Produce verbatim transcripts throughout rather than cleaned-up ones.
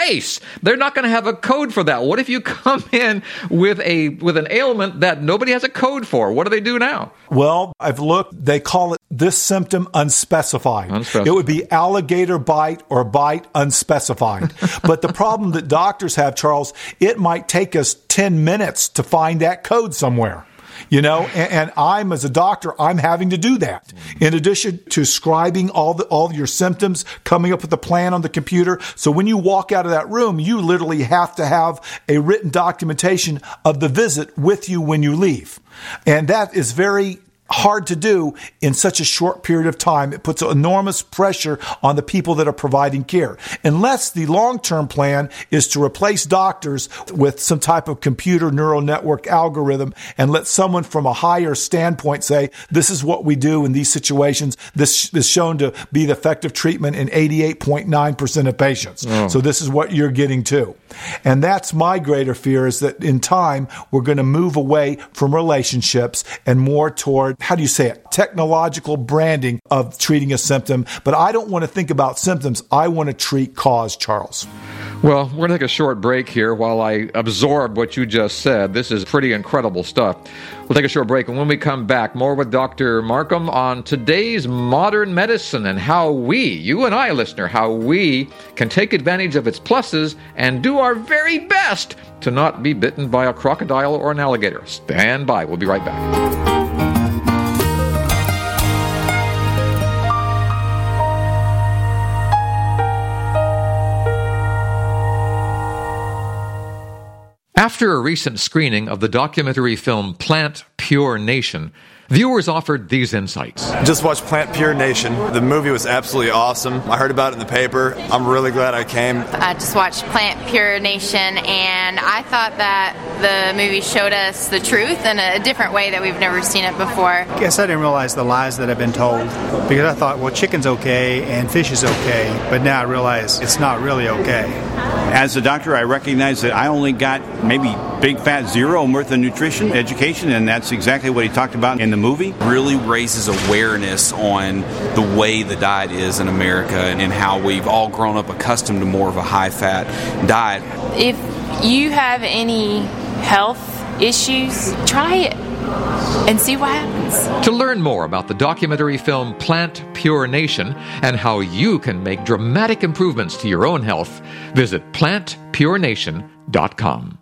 face. They're not going to have a code for that. What if you come in with a with an ailment that nobody has a code for? What do they do now? Well, I've looked. They call it this symptom unspecified. unspecified. It would be alligator bite or bite unspecified. But the problem that doctors have, Charles, it might take us ten minutes to find that code somewhere. You know, and, and I'm, as a doctor, I'm having to do that. In addition to scribing all the all your symptoms, coming up with a plan on the computer. So when you walk out of that room, you literally have to have a written documentation of the visit with you when you leave. And that is very hard to do in such a short period of time. It puts enormous pressure on the people that are providing care. Unless the long-term plan is to replace doctors with some type of computer neural network algorithm and let someone from a higher standpoint say, this is what we do in these situations. This is shown to be the effective treatment in eighty-eight point nine percent of patients. Oh. So this is what you're getting to. And that's my greater fear, is that in time, we're going to move away from relationships and more toward, how do you say it, technological branding of treating a symptom. But I don't want to think about symptoms. I want to treat cause, Charles. Well, we're going to take a short break here while I absorb what you just said. This is pretty incredible stuff. We'll take a short break, and when we come back, more with Doctor Marcum on today's modern medicine and how we, you and I, listener, how we can take advantage of its pluses and do our very best to not be bitten by a crocodile or an alligator. Stand by. We'll be right back. After a recent screening of the documentary film Plant Pure Nation, viewers offered these insights. Just watched Plant Pure Nation. The movie was absolutely awesome. I heard about it in the paper. I'm really glad I came. I just watched Plant Pure Nation, and I thought that the movie showed us the truth in a different way that we've never seen it before. I guess I didn't realize the lies that I've been told, because I thought, well, chicken's okay and fish is okay, but now I realize it's not really okay. As a doctor, I recognize that I only got maybe big fat zero worth of nutrition education, and that's exactly what he talked about in the movie. Really raises awareness on the way the diet is in America and, and how we've all grown up accustomed to more of a high-fat diet. If you have any health issues, try it and see what happens. To learn more about the documentary film Plant Pure Nation and how you can make dramatic improvements to your own health, visit plant pure nation dot com.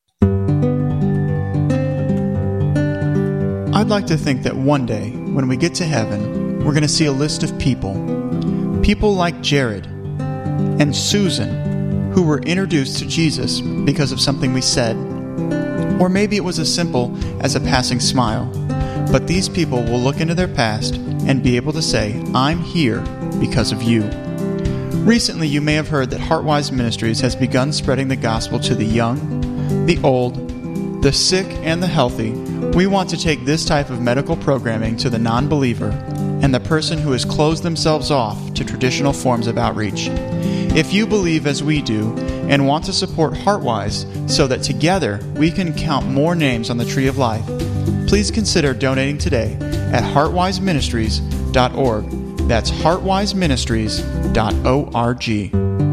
I'd like to think that one day, when we get to heaven, we're going to see a list of people. People like Jared and Susan, who were introduced to Jesus because of something we said. Or maybe it was as simple as a passing smile. But these people will look into their past and be able to say, I'm here because of you. Recently, you may have heard that Heartwise Ministries has begun spreading the gospel to the young, the old, the sick, and the healthy. We want to take this type of medical programming to the non-believer and the person who has closed themselves off to traditional forms of outreach. If you believe as we do and want to support Heartwise so that together we can count more names on the Tree of Life, please consider donating today at heartwise ministries dot org. That's heartwise ministries dot org.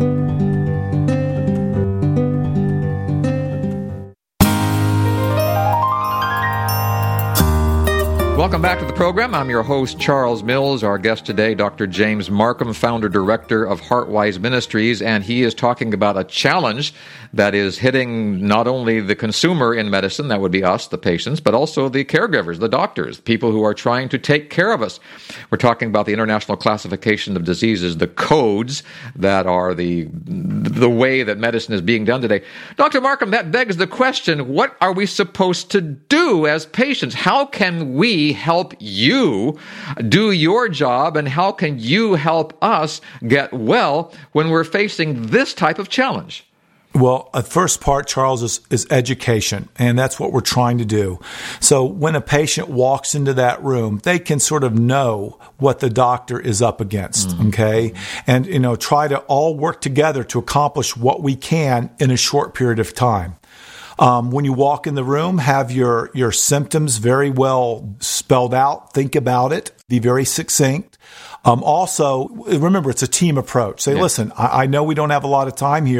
Welcome back to the program. I'm your host, Charles Mills. Our guest today, Doctor James Marcum, founder-director of Heartwise Ministries, and he is talking about a challenge that is hitting not only the consumer in medicine, that would be us, the patients, but also the caregivers, the doctors, people who are trying to take care of us. We're talking about the International Classification of Diseases, the codes that are the the way that medicine is being done today. Doctor Marcum, that begs the question, what are we supposed to do as patients? How can we help you do your job, and how can you help us get well when we're facing this type of challenge? Well, the first part, Charles, is, is education, and that's what we're trying to do. So when a patient walks into that room, they can sort of know what the doctor is up against, mm-hmm. okay? And, you know, try to all work together to accomplish what we can in a short period of time. Um, when you walk in the room, have your, your symptoms very well spelled out. Think about it. Be very succinct. Um, also, remember, it's a team approach. Say, yeah. listen, I, I know we don't have a lot of time here.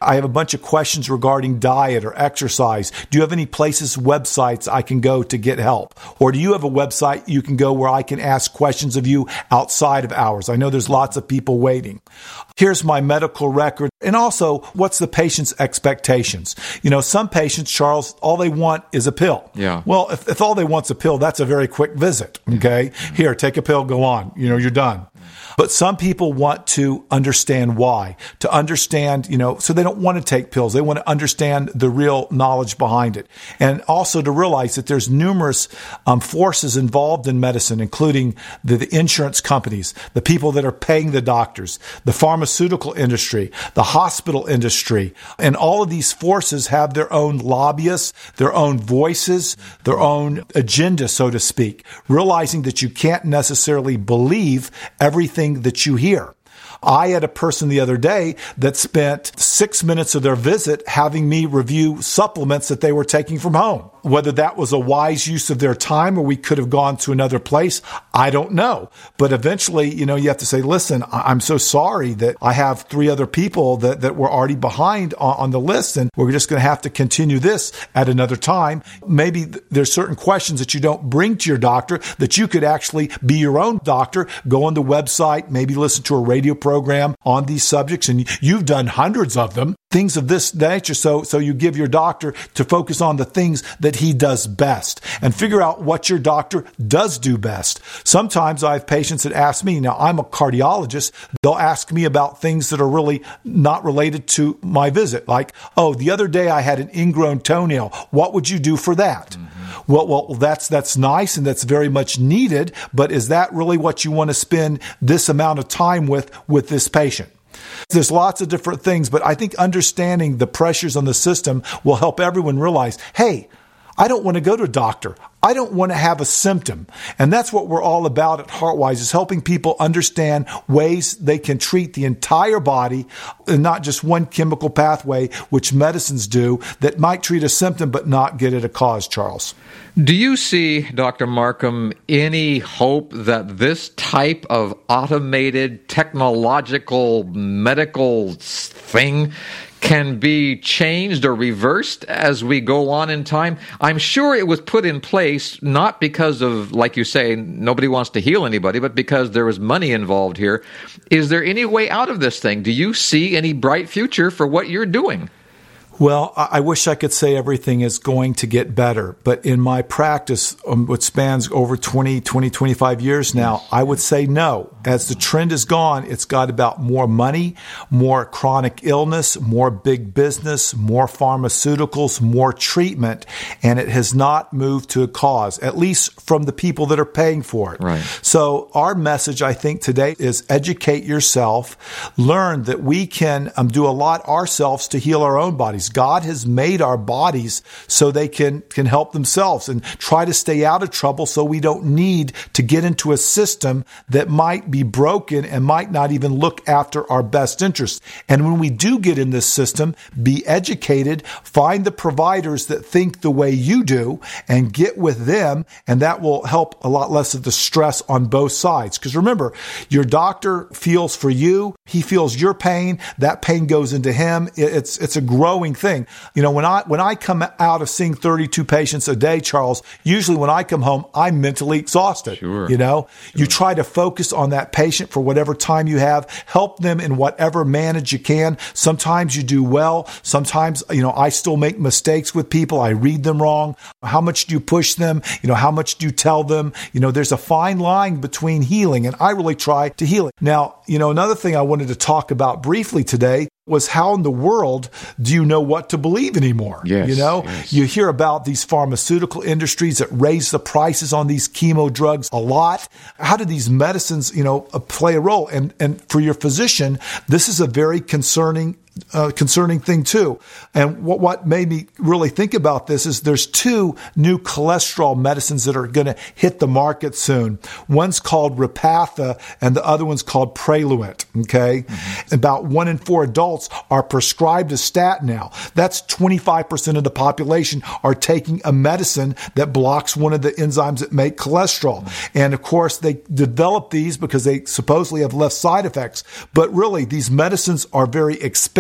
I have a bunch of questions regarding diet or exercise. Do you have any places, websites I can go to get help? Or do you have a website you can go where I can ask questions of you outside of hours? I know there's lots of people waiting. Here's my medical record. And also, what's the patient's expectations? You know, some patients, Charles, all they want is a pill. Yeah. Well, if, if all they want's a pill, that's a very quick visit. Okay. Here, take a pill, go on. You know, you're done. But some people want to understand why, to understand, you know, so they don't want to take pills. They want to understand the real knowledge behind it. And also to realize that there's numerous um, forces involved in medicine, including the, the insurance companies, the people that are paying the doctors, the pharmaceutical industry, the hospital industry. And all of these forces have their own lobbyists, their own voices, their own agenda, so to speak, realizing that you can't necessarily believe everything that you hear. I had a person the other day that spent six minutes of their visit having me review supplements that they were taking from home. Whether that was a wise use of their time or we could have gone to another place, I don't know. But eventually, you know, you have to say, listen, I'm so sorry that I have three other people that, that were already behind on, on the list, and we're just going to have to continue this at another time. Maybe there's certain questions that you don't bring to your doctor that you could actually be your own doctor, go on the website, maybe listen to a radio program on these subjects, and you've done hundreds of them, things of this nature. So, so you give your doctor to focus on the things that he does best and figure out what your doctor does do best. Sometimes I have patients that ask me, now I'm a cardiologist, they'll ask me about things that are really not related to my visit. Like, oh, the other day I had an ingrown toenail. What would you do for that? Mm-hmm. Well, well, that's, that's nice and that's very much needed, but is that really what you want to spend this amount of time with, with this patient? There's lots of different things, but I think understanding the pressures on the system will help everyone realize, hey, I don't want to go to a doctor. I don't want to have a symptom. And that's what we're all about at HeartWise, is helping people understand ways they can treat the entire body and not just one chemical pathway, which medicines do, that might treat a symptom but not get at a cause, Charles. Do you see, Doctor Marcum, any hope that this type of automated technological medical thing can be changed or reversed as we go on in time? I'm sure it was put in place not because of, like you say, nobody wants to heal anybody, but because there was money involved here. Is there any way out of this thing? Do you see any bright future for what you're doing? Well, I wish I could say everything is going to get better, but in my practice, um, which spans over twenty, twenty, twenty-five years now, I would say no. As the trend is gone, it's got about more money, more chronic illness, more big business, more pharmaceuticals, more treatment, and it has not moved to a cause, at least from the people that are paying for it. Right. So our message, I think, today is educate yourself, learn that we can um, do a lot ourselves to heal our own bodies. God has made our bodies so they can, can help themselves, and try to stay out of trouble so we don't need to get into a system that might be broken and might not even look after our best interests. And when we do get in this system, be educated, find the providers that think the way you do and get with them, and that will help a lot less of the stress on both sides. Because remember, your doctor feels for you, he feels your pain, that pain goes into him. It's, it's a growing thing. You know, when I when I come out of seeing thirty-two patients a day, Charles, usually when I come home, I'm mentally exhausted. Sure. You know, Sure. You try to focus on that patient for whatever time you have, help them in whatever manage you can. Sometimes you do well. Sometimes, you know, I still make mistakes with people. I read them wrong. How much do you push them? You know, how much do you tell them? You know, there's a fine line between healing, and I really try to heal it. Now, you know, another thing I wanted to talk about briefly today was how in the world do you know what to believe anymore? Yes, you know, yes. You hear about these pharmaceutical industries that raise the prices on these chemo drugs a lot. How do these medicines, you know, play a role? And, and for your physician, this is a very concerning Uh, concerning thing too. And what, what made me really think about this is there's two new cholesterol medicines that are going to hit the market soon. One's called Repatha and the other one's called Praluent. Okay. Mm-hmm. About one in four adults are prescribed a statin now. That's twenty-five percent of the population are taking a medicine that blocks one of the enzymes that make cholesterol. Mm-hmm. And of course they develop these because they supposedly have less side effects, but really these medicines are very expensive.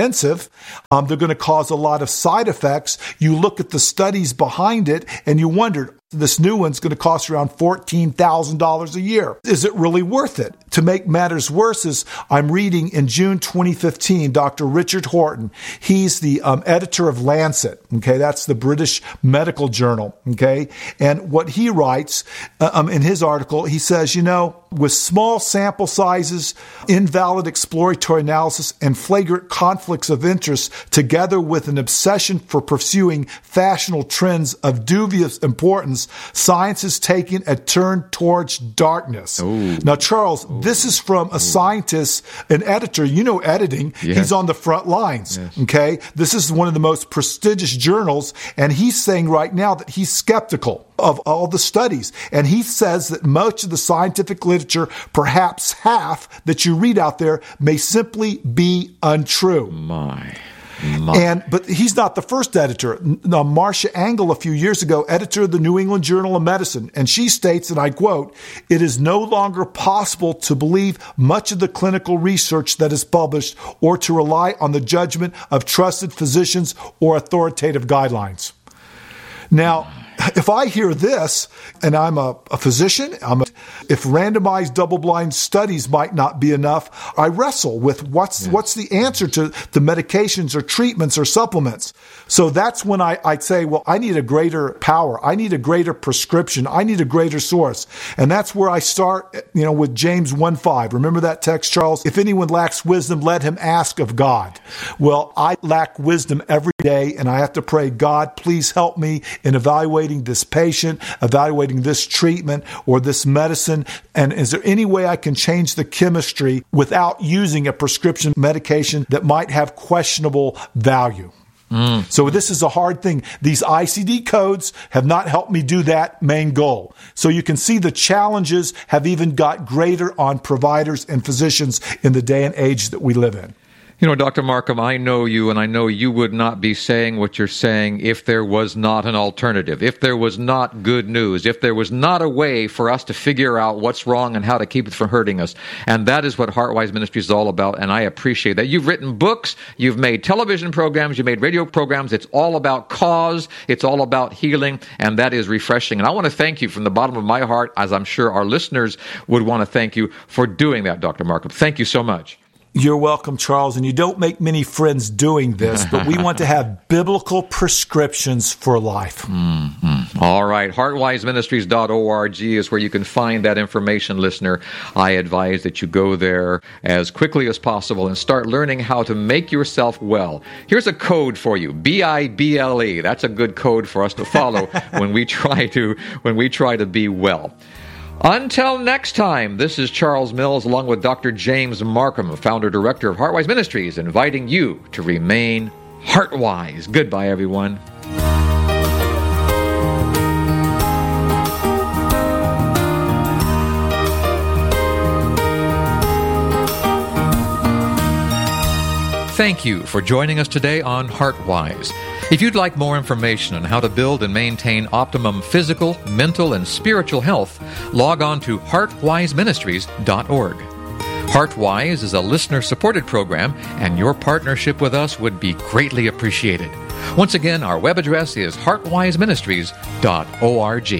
expensive. Um, they're going to cause a lot of side effects. You look at the studies behind it and you wondered, this new one's going to cost around fourteen thousand dollars a year. Is it really worth it? To make matters worse, is I'm reading in June twenty fifteen, Doctor Richard Horton. He's the um, editor of Lancet. Okay, that's the British medical journal. Okay, and what he writes uh, um, in his article, he says, you know, with small sample sizes, invalid exploratory analysis, and flagrant conflicts of interest, together with an obsession for pursuing fashionable trends of dubious importance, science is taking a turn towards darkness. Ooh. Now, Charles, Ooh. this is from a Ooh. scientist, an editor. You know editing. Yes. He's on the front lines. Yes. Okay? This is one of the most prestigious journals, and he's saying right now that he's skeptical of all the studies. And he says that much of the scientific literature, perhaps half that you read out there, may simply be untrue. My. My. And but he's not the first editor. Now, Marcia Angell, a few years ago, editor of the New England Journal of Medicine, and she states, and I quote, "It is no longer possible to believe much of the clinical research that is published or to rely on the judgment of trusted physicians or authoritative guidelines." Now, if I hear this, and I'm a, a physician, I'm a, if randomized double-blind studies might not be enough, I wrestle with what's yeah. what's the answer to the medications or treatments or supplements. So that's when I, I'd say, well, I need a greater power. I need a greater prescription. I need a greater source. And that's where I start, you know, with James one five. Remember that text, Charles? If anyone lacks wisdom, let him ask of God. Well, I lack wisdom every day, and I have to pray, God, please help me in evaluating this patient, evaluating this treatment or this medicine, and is there any way I can change the chemistry without using a prescription medication that might have questionable value? Mm. So this is a hard thing. These I C D codes have not helped me do that main goal. So you can see the challenges have even got greater on providers and physicians in the day and age that we live in. You know, Doctor Marcum, I know you, and I know you would not be saying what you're saying if there was not an alternative, if there was not good news, if there was not a way for us to figure out what's wrong and how to keep it from hurting us. And that is what HeartWise Ministries is all about, and I appreciate that. You've written books, you've made television programs, you've made radio programs. It's all about cause, it's all about healing, and that is refreshing. And I want to thank you from the bottom of my heart, as I'm sure our listeners would want to thank you for doing that, Doctor Marcum. Thank you so much. You're welcome, Charles, and you don't make many friends doing this, but we want to have biblical prescriptions for life. Mm-hmm. All right. heart wise ministries dot org is where you can find that information, listener. I advise that you go there as quickly as possible and start learning how to make yourself well. Here's a code for you, B I B L E. That's a good code for us to follow when we try to when we try to be well. Until next time, this is Charles Mills along with Doctor James Marcum, founder-director of HeartWise Ministries, inviting you to remain heart-wise. Goodbye, everyone. Thank you for joining us today on HeartWise. If you'd like more information on how to build and maintain optimum physical, mental, and spiritual health, log on to heart wise ministries dot org. HeartWise is a listener-supported program, and your partnership with us would be greatly appreciated. Once again, our web address is heart wise ministries dot org.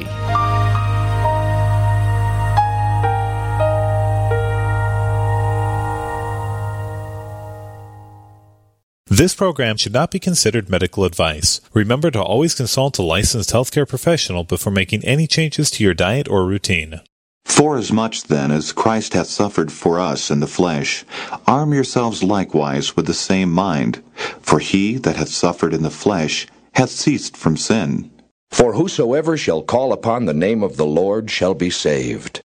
This program should not be considered medical advice. Remember to always consult a licensed healthcare professional before making any changes to your diet or routine. Forasmuch then as Christ hath suffered for us in the flesh, arm yourselves likewise with the same mind. For he that hath suffered in the flesh hath ceased from sin. For whosoever shall call upon the name of the Lord shall be saved.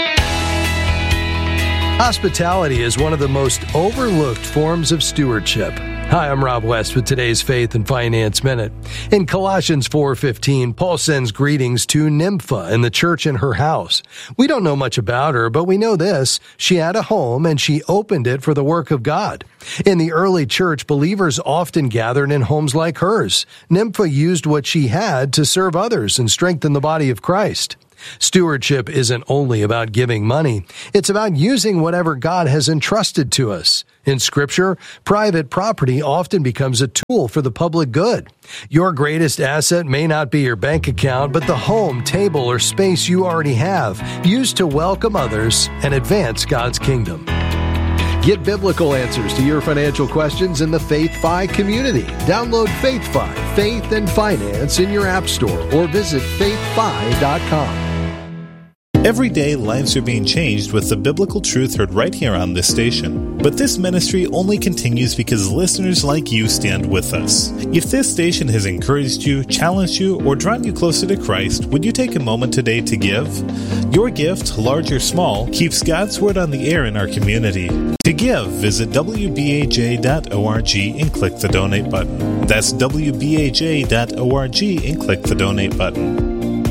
Hospitality is one of the most overlooked forms of stewardship. Hi, I'm Rob West with today's Faith and Finance Minute. In Colossians four fifteen, Paul sends greetings to Nympha in the church in her house. We don't know much about her, but we know this. She had a home and she opened it for the work of God. In the early church, believers often gathered in homes like hers. Nympha used what she had to serve others and strengthen the body of Christ. Stewardship isn't only about giving money. It's about using whatever God has entrusted to us. In Scripture, private property often becomes a tool for the public good. Your greatest asset may not be your bank account, but the home, table, or space you already have, used to welcome others and advance God's kingdom. Get biblical answers to your financial questions in the FaithFi community. Download FaithFi, Faith and Finance in your app store or visit faith fi dot com. Every day, lives are being changed with the biblical truth heard right here on this station. But this ministry only continues because listeners like you stand with us. If this station has encouraged you, challenged you, or drawn you closer to Christ, would you take a moment today to give? Your gift, large or small, keeps God's Word on the air in our community. To give, visit w b a j dot org and click the donate button. That's w b a j dot org and click the donate button.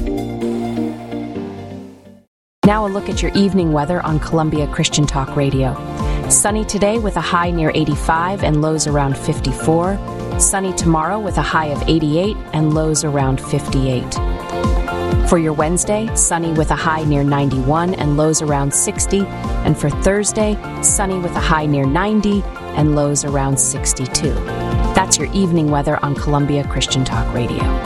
Now a look at your evening weather on Columbia Christian Talk Radio. Sunny today with a high near eighty-five and lows around fifty-four. Sunny tomorrow with a high of eighty-eight and lows around fifty-eight. For your Wednesday, sunny with a high near ninety-one and lows around sixty. And for Thursday, sunny with a high near ninety and lows around sixty-two. That's your evening weather on Columbia Christian Talk Radio.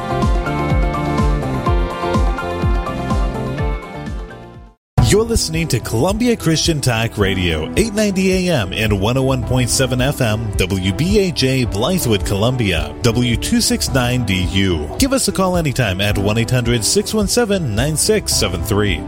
You're listening to Columbia Christian Talk Radio, eight ninety A M and one oh one point seven F M, W B A J, Blythewood, Columbia, W two sixty-nine D U. Give us a call anytime at one eight hundred six one seven nine six seven three.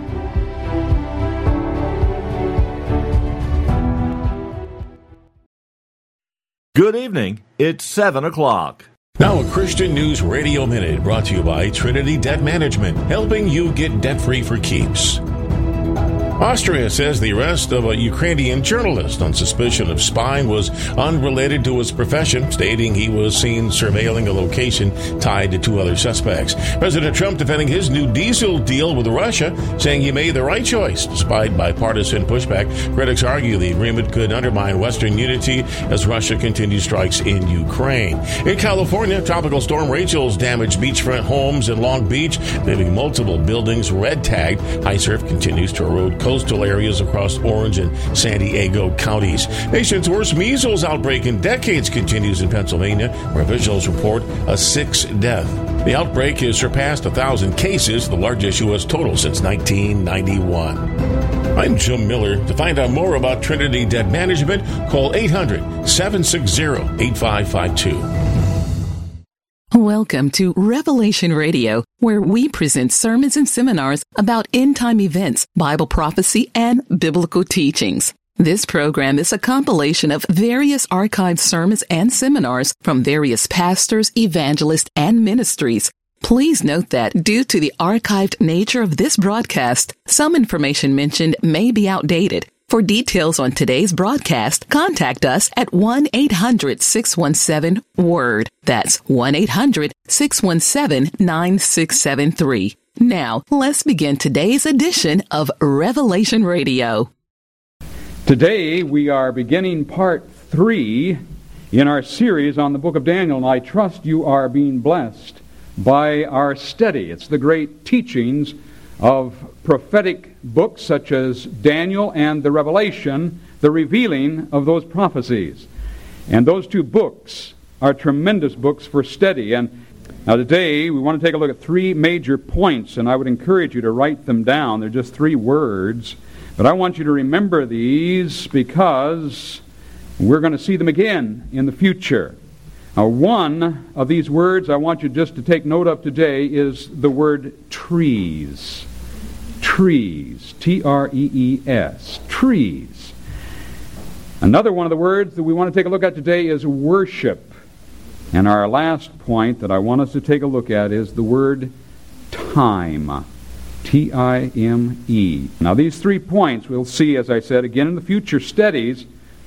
Good evening. It's seven o'clock. Now a Christian News Radio Minute brought to you by Trinity Debt Management, helping you get debt-free for keeps. Austria says the arrest of a Ukrainian journalist on suspicion of spying was unrelated to his profession, stating he was seen surveilling a location tied to two other suspects. President Trump defending his new diesel deal with Russia, saying he made the right choice despite bipartisan pushback. Critics argue the agreement could undermine Western unity as Russia continues strikes in Ukraine. In California, Tropical Storm Rachel's damaged beachfront homes in Long Beach, leaving multiple buildings red-tagged. High surf continues to erode coastal areas across Orange and San Diego counties. Nation's worst measles outbreak in decades continues in Pennsylvania, where officials report a sixth death. The outbreak has surpassed one thousand cases, the largest U S total since nineteen ninety-one. I'm Jim Miller. To find out more about Trinity Debt Management, call eight hundred seven six zero eight five five two. Welcome to Revelation Radio, where we present sermons and seminars about end-time events, Bible prophecy, and biblical teachings. This program is a compilation of various archived sermons and seminars from various pastors, evangelists, and ministries. Please note that due to the archived nature of this broadcast, some information mentioned may be outdated. For details on today's broadcast, contact us at one eight hundred six one seven WORD. That's one eight hundred six one seven nine six seven three. Now, let's begin today's edition of Revelation Radio. Today, we are beginning part three in our series on the book of Daniel, and I trust you are being blessed by our study. It's the great teachings of prophetic books such as Daniel and the Revelation, the revealing of those prophecies. And those two books are tremendous books for study. And now today we want to take a look at three major points, and I would encourage you to write them down. They're just three words, but I want you to remember these because we're going to see them again in the future. Now, one of these words I want you just to take note of today is the word trees. Trees. T R E E S. Trees. Another one of the words that we want to take a look at today is worship. And our last point that I want us to take a look at is the word time. T I M E. Now, these three points we'll see, as I said, again in the future studies.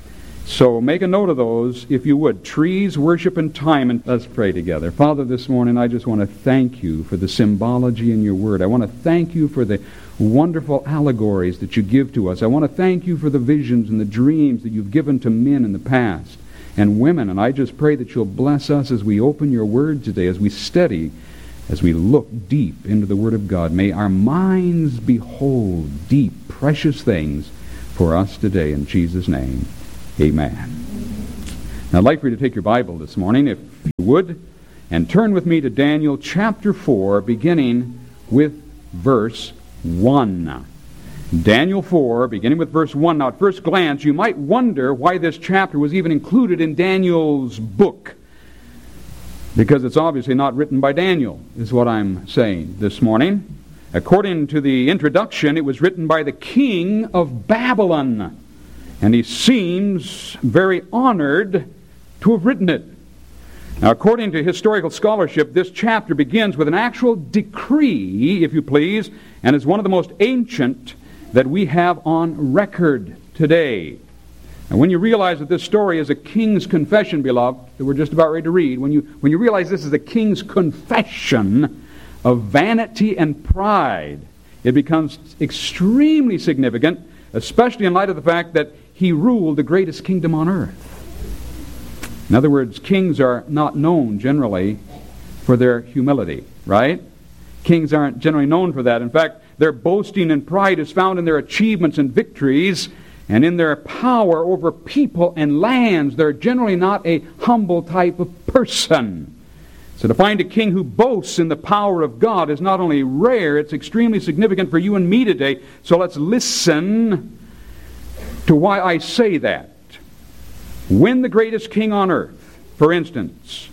So make a note of those, if you would. Trees, worship, and time. And let's pray together. Father, this morning I just want to thank you for the symbology in your word. I want to thank you for the wonderful allegories that you give to us. I want to thank you for the visions and the dreams that you've given to men in the past and women. And I just pray that you'll bless us as we open your word today, as we study as we look deep into the Word of God. May our minds behold deep, precious things for us today. In Jesus' name, amen. Now, I'd like for you to take your Bible this morning, if you would, and turn with me to Daniel chapter four, beginning with verse one. Daniel four, beginning with verse one. Now, at first glance, you might wonder why this chapter was even included in Daniel's book, because it's obviously not written by Daniel, is what I'm saying this morning. According to the introduction, it was written by the king of Babylon, and he seems very honored to have written it. Now, according to historical scholarship, this chapter begins with an actual decree, if you please, and is one of the most ancient that we have on record today. And when you realize that this story is a king's confession, beloved, that we're just about ready to read, when you, when you realize this is a king's confession of vanity and pride, it becomes extremely significant, especially in light of the fact that he ruled the greatest kingdom on earth. In other words, kings are not known generally for their humility, right? Kings aren't generally known for that. In fact, their boasting and pride is found in their achievements and victories and in their power over people and lands. They're generally not a humble type of person. So to find a king who boasts in the power of God is not only rare, it's extremely significant for you and me today. So let's listen to why I say that. When the greatest king on earth, for instance,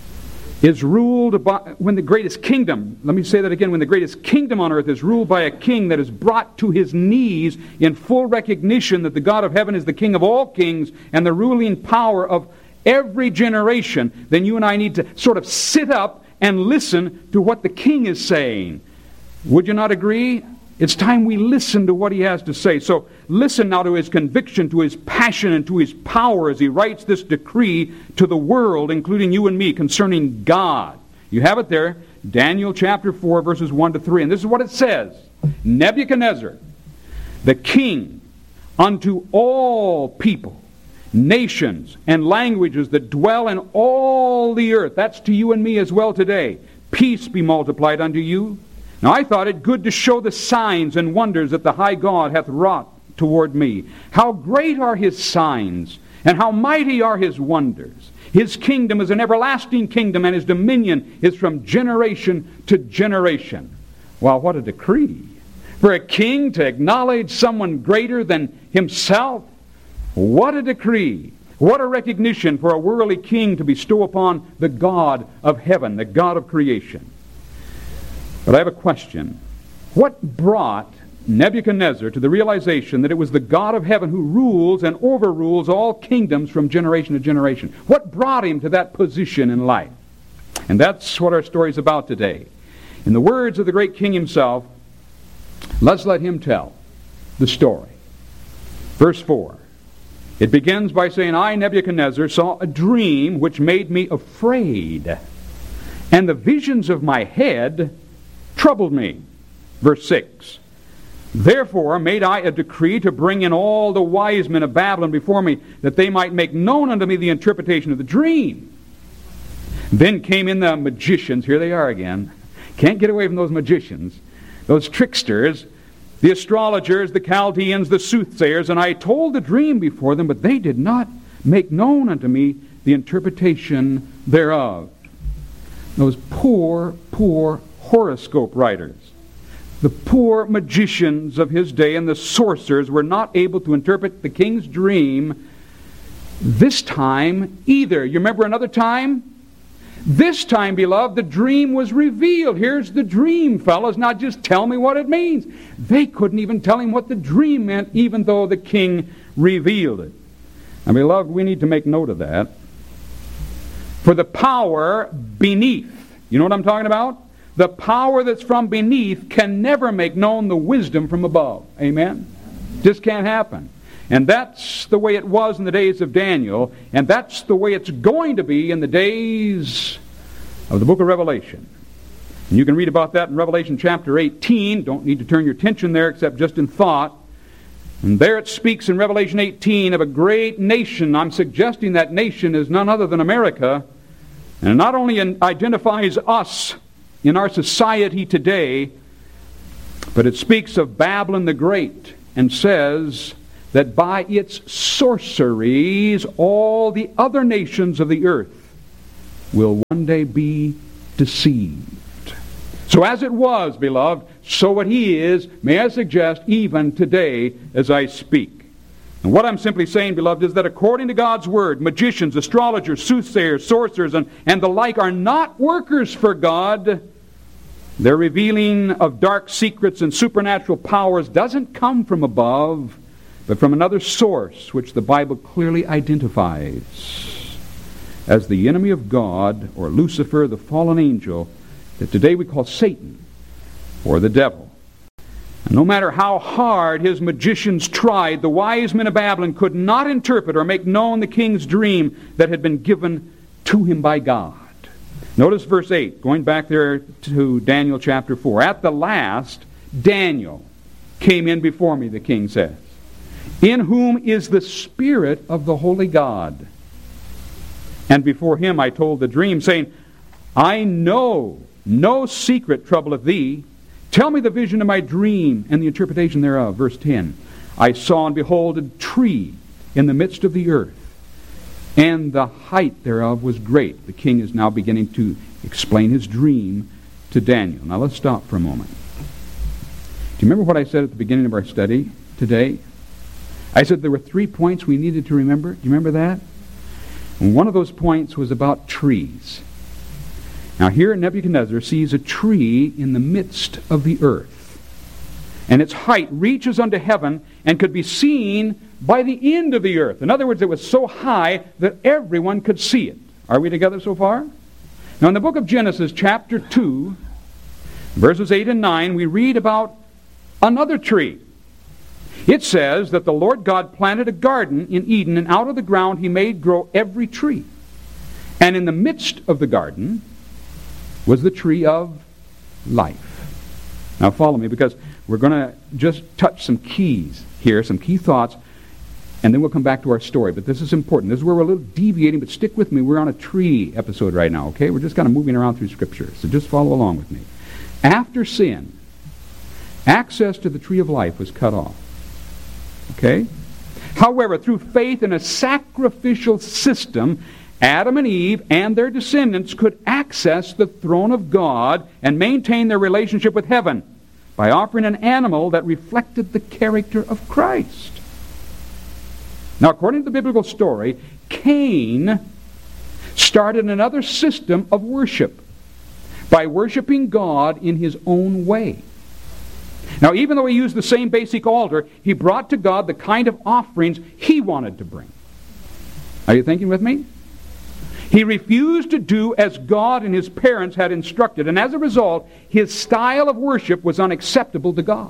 is ruled by, when the greatest kingdom, let me say that again, when the greatest kingdom on earth is ruled by a king that is brought to his knees in full recognition that the God of heaven is the king of all kings and the ruling power of every generation, then you and I need to sort of sit up and listen to what the king is saying. Would you not agree? It's time we listen to what he has to say. So listen now to his conviction, to his passion, and to his power as he writes this decree to the world, including you and me, concerning God. You have it there, Daniel chapter four, verses one to three. And this is what it says. Nebuchadnezzar, the king, unto all people, nations, and languages that dwell in all the earth. That's to you and me as well today. Peace be multiplied unto you. Now I thought it good to show the signs and wonders that the high God hath wrought toward me. How great are his signs, and how mighty are his wonders. His kingdom is an everlasting kingdom, and his dominion is from generation to generation. Well, what a decree. For a king to acknowledge someone greater than himself. What a decree. What a recognition for a worldly king to bestow upon the God of heaven, the God of creation. But I have a question. What brought Nebuchadnezzar to the realization that it was the God of heaven who rules and overrules all kingdoms from generation to generation? What brought him to that position in life? And that's what our story is about today. In the words of the great king himself, let's let him tell the story. Verse four. It begins by saying, I, Nebuchadnezzar, saw a dream which made me afraid, and the visions of my head troubled me. Verse six. Therefore made I a decree to bring in all the wise men of Babylon before me, that they might make known unto me the interpretation of the dream. Then came in the magicians. Here they are again. Can't get away from those magicians. Those tricksters, the astrologers, the Chaldeans, the soothsayers, and I told the dream before them, but they did not make known unto me the interpretation thereof. Those poor, poor horoscope writers, the poor magicians of his day and the sorcerers were not able to interpret the king's dream this time either. You remember another time? This time, beloved, the dream was revealed. Here's the dream, fellas. Now just tell me what it means. They couldn't even tell him what the dream meant, even though the king revealed it. Now, beloved, we need to make note of that. For the power beneath, you know what I'm talking about? The power that's from beneath can never make known the wisdom from above. Amen? Just can't happen. And that's the way it was in the days of Daniel, and that's the way it's going to be in the days of the book of Revelation. And you can read about that in Revelation chapter eighteen. Don't need to turn your attention there except just in thought. And there it speaks in Revelation eighteen of a great nation. I'm suggesting that nation is none other than America. And it not only identifies us in our society today, but it speaks of Babylon the Great and says that by its sorceries all the other nations of the earth will one day be deceived. So as it was, beloved, so what he is, may I suggest, even today as I speak. And what I'm simply saying, beloved, is that according to God's Word, magicians, astrologers, soothsayers, sorcerers, and, and the like are not workers for God. Their revealing of dark secrets and supernatural powers doesn't come from above, but from another source, which the Bible clearly identifies as the enemy of God, or Lucifer, the fallen angel, that today we call Satan, or the devil. And no matter how hard his magicians tried, the wise men of Babylon could not interpret or make known the king's dream that had been given to him by God. Notice verse eight, going back there to Daniel chapter four. At the last, Daniel came in before me, the king says, in whom is the Spirit of the Holy God. And before him I told the dream, saying, I know no secret troubleth thee. Tell me the vision of my dream and the interpretation thereof. Verse ten. I saw and behold a tree in the midst of the earth, and the height thereof was great. The king is now beginning to explain his dream to Daniel. Now let's stop for a moment. Do you remember what I said at the beginning of our study today? I said there were three points we needed to remember. Do you remember that? And one of those points was about trees. Now here Nebuchadnezzar sees a tree in the midst of the earth, and its height reaches unto heaven and could be seen by the end of the earth. In other words, it was so high that everyone could see it. Are we together so far? Now in the book of Genesis chapter two, verses eight and nine, we read about another tree. It says that the Lord God planted a garden in Eden, and out of the ground he made grow every tree. And in the midst of the garden was the tree of life. Now follow me, because we're going to just touch some keys here, some key thoughts, and then we'll come back to our story. But this is important. This is where we're a little deviating, but stick with me. We're on a tree episode right now, okay? We're just kind of moving around through Scripture, so just follow along with me. After sin, access to the tree of life was cut off. Okay? However, through faith in a sacrificial system, Adam and Eve and their descendants could access the throne of God and maintain their relationship with heaven by offering an animal that reflected the character of Christ. Now, according to the biblical story, Cain started another system of worship by worshiping God in his own way. Now, even though he used the same basic altar, he brought to God the kind of offerings he wanted to bring. Are you thinking with me? He refused to do as God and his parents had instructed, and as a result, his style of worship was unacceptable to God.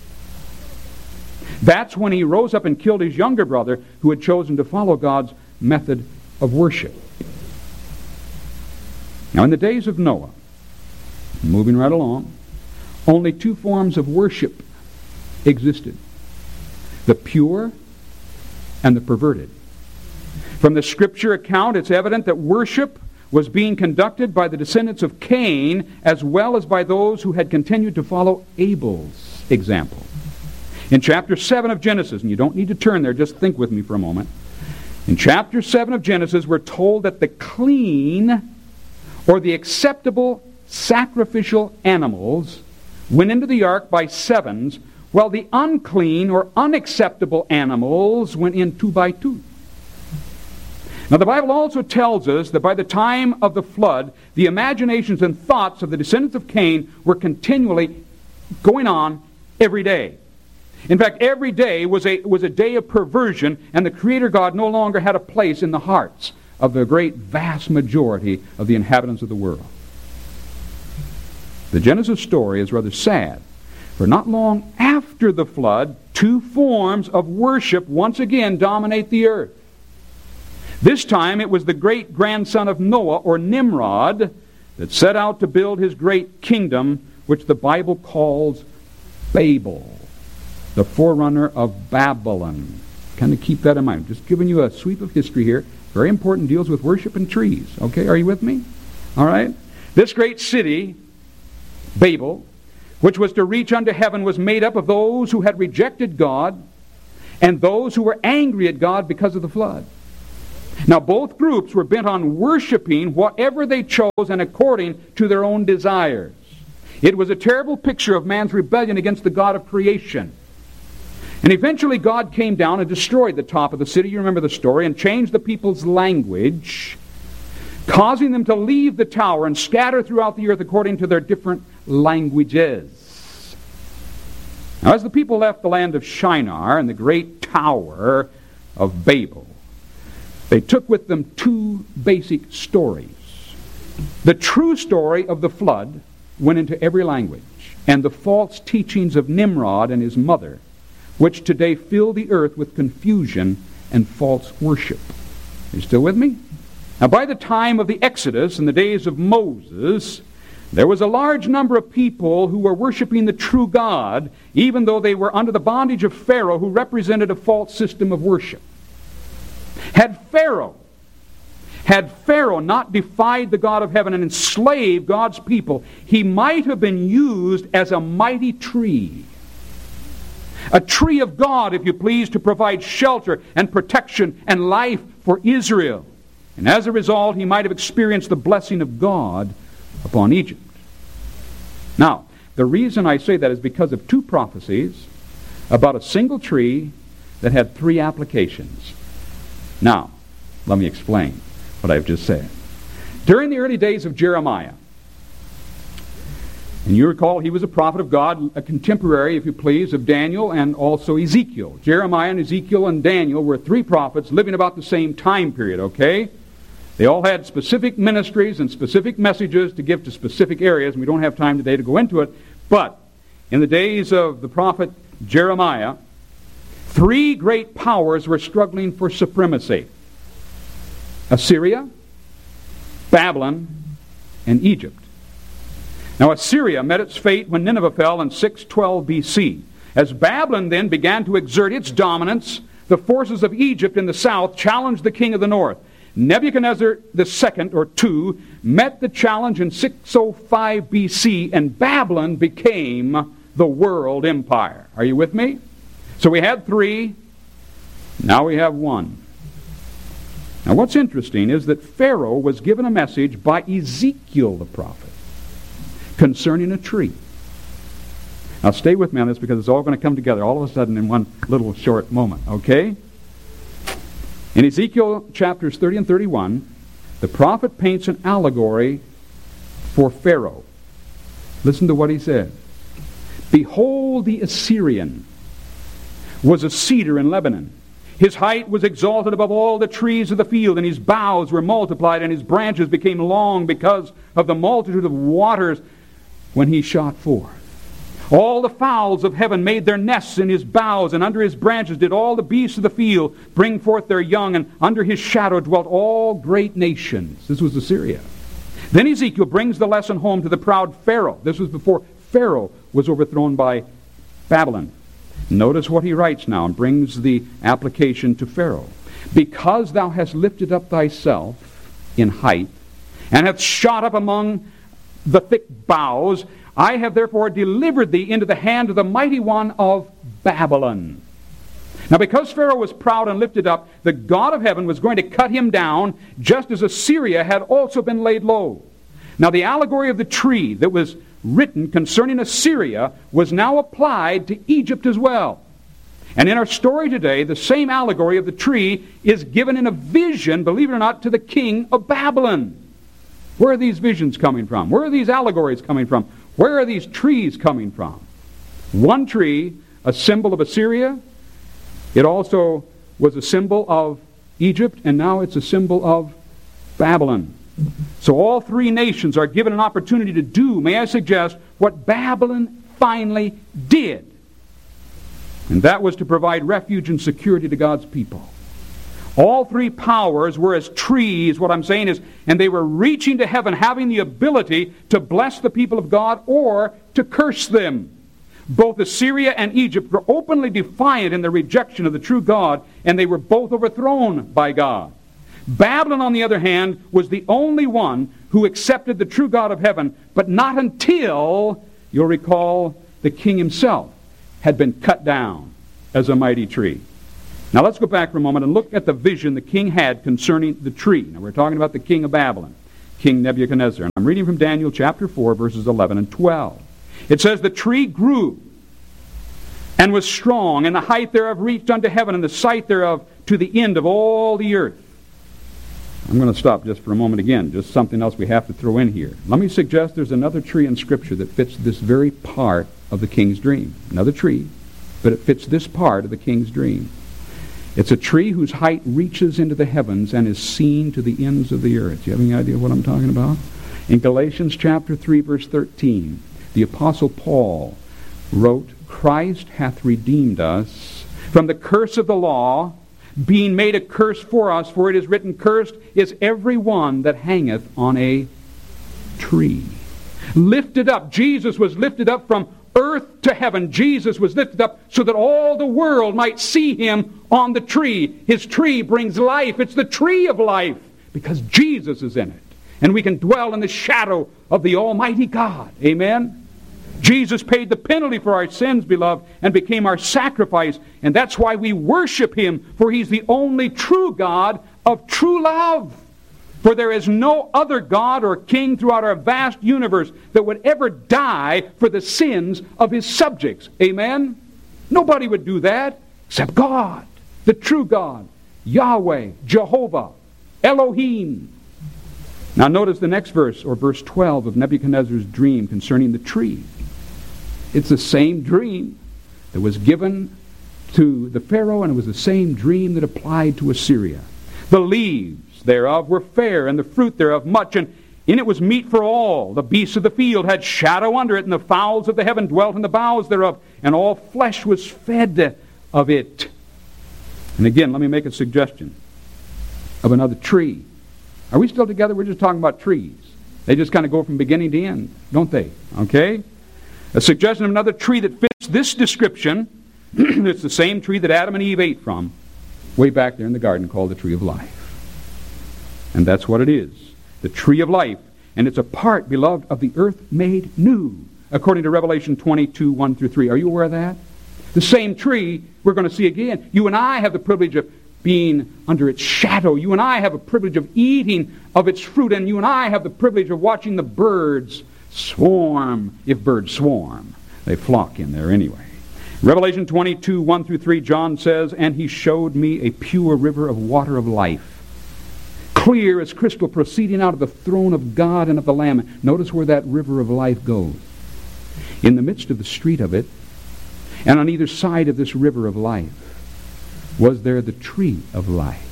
That's when he rose up and killed his younger brother, who had chosen to follow God's method of worship. Now, in the days of Noah, moving right along, only two forms of worship existed: the pure and the perverted. From the Scripture account, it's evident that worship was being conducted by the descendants of Cain as well as by those who had continued to follow Abel's example. In chapter seven of Genesis, and you don't need to turn there, just think with me for a moment. In chapter seven of Genesis, we're told that the clean or the acceptable sacrificial animals went into the ark by sevens, while the unclean or unacceptable animals went in two by two. Now, the Bible also tells us that by the time of the flood, the imaginations and thoughts of the descendants of Cain were continually going on every day. In fact, every day was a, was a day of perversion, and the Creator God no longer had a place in the hearts of the great vast majority of the inhabitants of the world. The Genesis story is rather sad, for not long after the flood, two forms of worship once again dominate the earth. This time it was the great-grandson of Noah, or Nimrod, that set out to build his great kingdom, which the Bible calls Babel, the forerunner of Babylon. Kind of keep that in mind. Just giving you a sweep of history here. Very important, deals with worship and trees. Okay, are you with me? All right? This great city Babel, which was to reach unto heaven, was made up of those who had rejected God and those who were angry at God because of the flood. Now, both groups were bent on worshiping whatever they chose and according to their own desires. It was a terrible picture of man's rebellion against the God of creation. And eventually God came down and destroyed the top of the city, you remember the story, and changed the people's language, causing them to leave the tower and scatter throughout the earth according to their different languages. Now, as the people left the land of Shinar and the great tower of Babel, they took with them two basic stories. The true story of the flood went into every language, and the false teachings of Nimrod and his mother, which today fill the earth with confusion and false worship. Are you still with me? Now, by the time of the Exodus, in the days of Moses, there was a large number of people who were worshiping the true God, even though they were under the bondage of Pharaoh, who represented a false system of worship. Had Pharaoh, had Pharaoh not defied the God of heaven and enslaved God's people, he might have been used as a mighty tree. A tree of God, if you please, to provide shelter and protection and life for Israel. And as a result, he might have experienced the blessing of God upon Egypt. Now, the reason I say that is because of two prophecies about a single tree that had three applications. Now, let me explain what I've just said. During the early days of Jeremiah, and you recall he was a prophet of God, a contemporary, if you please, of Daniel and also Ezekiel. Jeremiah and Ezekiel and Daniel were three prophets living about the same time period, okay? They all had specific ministries and specific messages to give to specific areas, and we don't have time today to go into it. But in the days of the prophet Jeremiah, three great powers were struggling for supremacy: Assyria, Babylon, and Egypt. Now, Assyria met its fate when Nineveh fell in six twelve B C. As Babylon then began to exert its dominance, the forces of Egypt in the south challenged the king of the north. Nebuchadnezzar the second, or two, met the challenge in six oh five B C, and Babylon became the world empire. Are you with me? So we had three, now we have one. Now what's interesting is that Pharaoh was given a message by Ezekiel the prophet concerning a tree. Now stay with me on this, because it's all going to come together all of a sudden in one little short moment, okay? In Ezekiel chapters thirty and thirty-one, the prophet paints an allegory for Pharaoh. Listen to what he says. Behold, the Assyrian was a cedar in Lebanon. His height was exalted above all the trees of the field, and his boughs were multiplied, and his branches became long because of the multitude of waters when he shot forth. All the fowls of heaven made their nests in his boughs, and under his branches did all the beasts of the field bring forth their young, and under his shadow dwelt all great nations. This was Assyria. Then Ezekiel brings the lesson home to the proud Pharaoh. This was before Pharaoh was overthrown by Babylon. Notice what he writes now and brings the application to Pharaoh. Because thou hast lifted up thyself in height, and hast shot up among the thick boughs, I have therefore delivered thee into the hand of the mighty one of Babylon. Now because Pharaoh was proud and lifted up, the God of heaven was going to cut him down, just as Assyria had also been laid low. Now the allegory of the tree that was written concerning Assyria was now applied to Egypt as well. And in our story today, the same allegory of the tree is given in a vision, believe it or not, to the king of Babylon. Where are these visions coming from? Where are these allegories coming from? Where are these trees coming from? One tree, a symbol of Assyria. It also was a symbol of Egypt, and now it's a symbol of Babylon. So all three nations are given an opportunity to do, may I suggest, what Babylon finally did. And that was to provide refuge and security to God's people. All three powers were as trees, what I'm saying is, and they were reaching to heaven, having the ability to bless the people of God or to curse them. Both Assyria and Egypt were openly defiant in their rejection of the true God, and they were both overthrown by God. Babylon, on the other hand, was the only one who accepted the true God of heaven, but not until, you'll recall, the king himself had been cut down as a mighty tree. Now let's go back for a moment and look at the vision the king had concerning the tree. Now we're talking about the king of Babylon, King Nebuchadnezzar. And I'm reading from Daniel chapter four, verses eleven and twelve. It says, "The tree grew and was strong, and the height thereof reached unto heaven, and the sight thereof to the end of all the earth." I'm going to stop just for a moment again, just something else we have to throw in here. Let me suggest there's another tree in Scripture that fits this very part of the king's dream. Another tree, but it fits this part of the king's dream. It's a tree whose height reaches into the heavens and is seen to the ends of the earth. Do you have any idea what I'm talking about? In Galatians chapter three, verse thirteen, the Apostle Paul wrote, "Christ hath redeemed us from the curse of the law, being made a curse for us, for it is written, Cursed is every one that hangeth on a tree." Lifted up. Jesus was lifted up from earth to heaven. Jesus was lifted up so that all the world might see him on the tree. His tree brings life. It's the tree of life because Jesus is in it. And we can dwell in the shadow of the Almighty God. Amen? Jesus paid the penalty for our sins, beloved, and became our sacrifice. And that's why we worship him, for he's the only true God of true love. For there is no other God or king throughout our vast universe that would ever die for the sins of his subjects. Amen? Nobody would do that except God, the true God, Yahweh, Jehovah, Elohim. Now notice the next verse, or verse twelve of Nebuchadnezzar's dream concerning the tree. It's the same dream that was given to the Pharaoh, and it was the same dream that applied to Assyria. The leaves thereof were fair, and the fruit thereof much, and in it was meat for all. The beasts of the field had shadow under it, and the fowls of the heaven dwelt in the boughs thereof, and all flesh was fed of it. And again, let me make a suggestion of another tree. Are we still together? We're just talking about trees. They just kind of go from beginning to end, don't they? Okay? A suggestion of another tree that fits this description. It's the same tree that Adam and Eve ate from way back there in the garden, called the tree of life. And that's what it is, the tree of life. And it's a part, beloved, of the earth made new, according to Revelation twenty-two, one through three. Are you aware of that? The same tree we're going to see again. You and I have the privilege of being under its shadow. You and I have a privilege of eating of its fruit. And you and I have the privilege of watching the birds swarm. If birds swarm, they flock in there anyway. Revelation twenty-two, one through three, John says, "And he showed me a pure river of water of life, clear as crystal, proceeding out of the throne of God and of the Lamb." Notice where that river of life goes. In the midst of the street of it, and on either side of this river of life, was there the tree of life.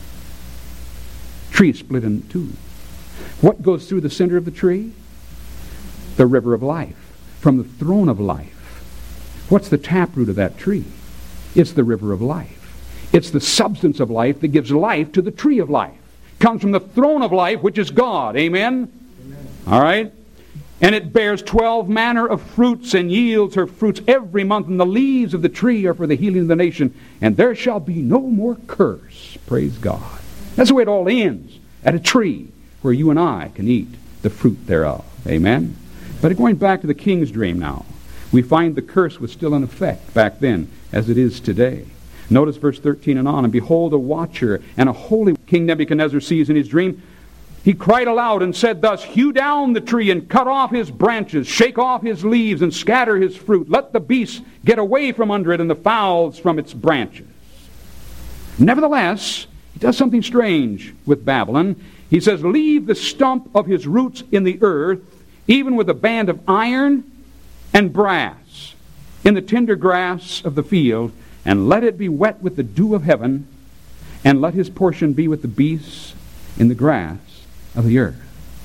Tree split in two. What goes through the center of the tree? The river of life, from the throne of life. What's the taproot of that tree? It's the river of life. It's the substance of life that gives life to the tree of life. Comes from the throne of life, which is God. Amen? Amen. All right? And it bears twelve manner of fruits, and yields her fruits every month, and the leaves of the tree are for the healing of the nation. And there shall be no more curse. Praise God. That's the way it all ends, at a tree where you and I can eat the fruit thereof. Amen? But going back to the king's dream now, we find the curse was still in effect back then, as it is today. Notice verse thirteen and on. "And behold, a watcher and a holy King Nebuchadnezzar sees in his dream. He cried aloud and said thus, Hew down the tree and cut off his branches, shake off his leaves and scatter his fruit. Let the beasts get away from under it and the fowls from its branches." Nevertheless, he does something strange with Babylon. He says, "Leave the stump of his roots in the earth, even with a band of iron and brass, in the tender grass of the field, and let it be wet with the dew of heaven, and let his portion be with the beasts in the grass of the earth."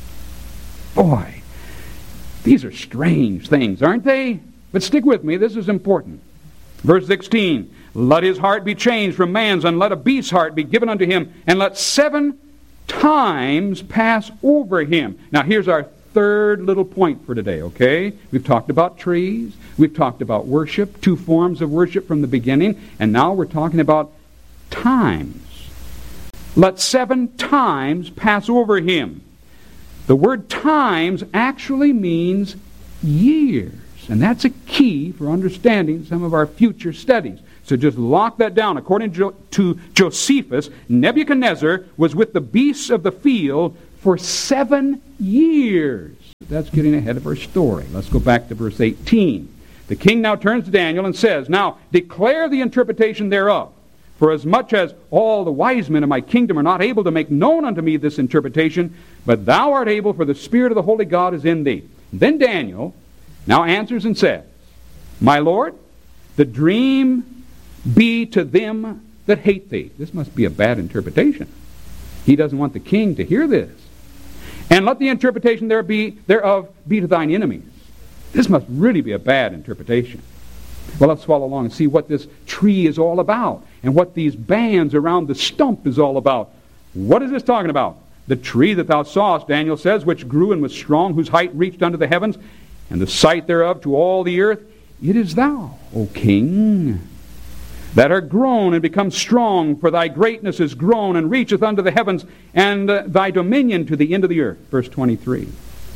Boy, these are strange things, aren't they? But stick with me, this is important. Verse sixteen, "Let his heart be changed from man's, and let a beast's heart be given unto him, and let seven times pass over him." Now here's our third little point for today, okay? We've talked about trees. We've talked about worship, two forms of worship from the beginning. And now we're talking about times. let seven times pass over him. The word times actually means years. And that's a key for understanding some of our future studies. So just lock that down. According to Josephus, Nebuchadnezzar was with the beasts of the field for seven years. That's getting ahead of our story. Let's go back to verse eighteen. The king now turns to Daniel and says, "Now declare the interpretation thereof. For as much as all the wise men of my kingdom are not able to make known unto me this interpretation, but thou art able, for the Spirit of the holy God is in thee." Then Daniel now answers and says, "My Lord, the dream be to them that hate thee." This must be a bad interpretation. He doesn't want the king to hear this. "And let the interpretation there be, thereof be to thine enemies." This must really be a bad interpretation. Well, let's follow along and see what this tree is all about and what these bands around the stump is all about. What is this talking about? "The tree that thou sawest," Daniel says, "which grew and was strong, whose height reached unto the heavens, and the sight thereof to all the earth, it is thou, O king, that art grown and become strong, for thy greatness is grown and reacheth unto the heavens, and uh, thy dominion to the end of the earth." Verse twenty-three.